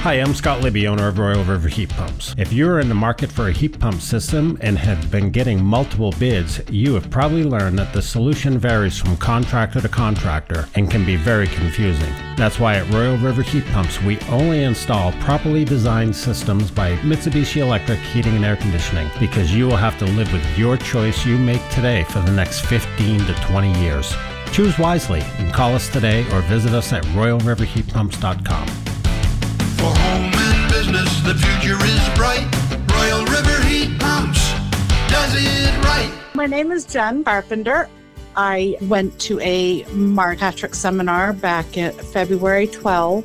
Hi, I'm Scott Libby, owner of Royal River Heat Pumps. If you're in the market for a heat pump system and have been getting multiple bids, you have probably learned that the solution varies from contractor to contractor and can be very confusing. That's why at Royal River Heat Pumps, we only install properly designed systems by Mitsubishi Electric Heating and Air Conditioning, because you will have to live with your choice you make today for the next 15 to 20 years. Choose wisely and call us today or visit us at royalriverheatpumps.com. For home and business, the future is bright. Royal River Heat Pumps does it right. My name is Jen Carpenter. I went to a Mark Patrick seminar back in February 12,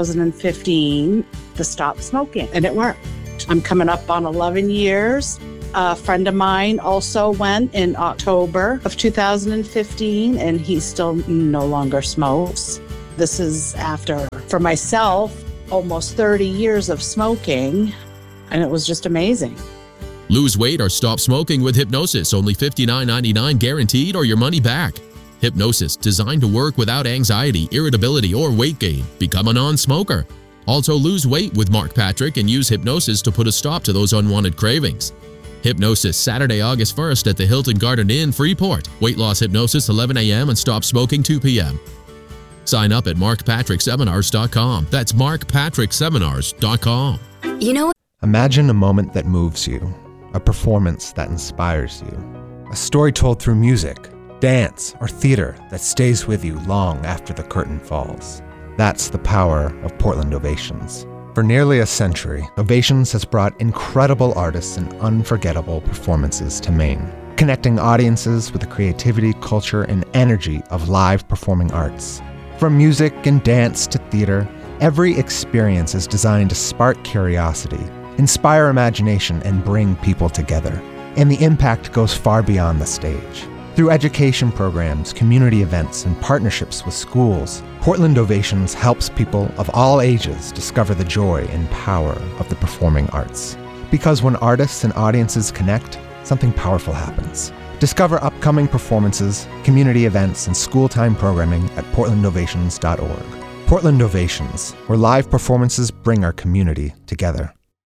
2015, to stop smoking, and it worked. I'm coming up on 11 years. A friend of mine also went in October of 2015, and he still no longer smokes. This is after, for myself, almost 30 years of smoking, and it was just amazing. Lose weight or stop smoking with Hypnosis, only $59.99 guaranteed or your money back. Hypnosis, designed to work without anxiety, irritability, or weight gain. Become a non-smoker. Also lose weight with Mark Patrick and use Hypnosis to put a stop to those unwanted cravings. Hypnosis, Saturday, August 1st at the Hilton Garden Inn, Freeport. Weight loss hypnosis, 11 a.m. and stop smoking, 2 p.m. Sign up at markpatrickseminars.com. That's markpatrickseminars.com. You know, imagine a moment that moves you, a performance that inspires you, a story told through music, dance, or theater that stays with you long after the curtain falls. That's the power of Portland Ovations. For nearly a century, Ovations has brought incredible artists and unforgettable performances to Maine, connecting audiences with the creativity, culture, and energy of live performing arts. From music and dance to theater, every experience is designed to spark curiosity, inspire imagination, and bring people together. And the impact goes far beyond the stage. Through education programs, community events, and partnerships with schools, Portland Ovations helps people of all ages discover the joy and power of the performing arts. Because when artists and audiences connect, something powerful happens. Discover upcoming performances, community events, and school-time programming at portlandovations.org. Portland Ovations, where live performances bring our community together.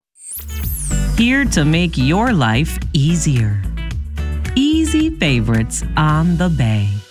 Here to make your life easier. Easy Favorites on the Bay.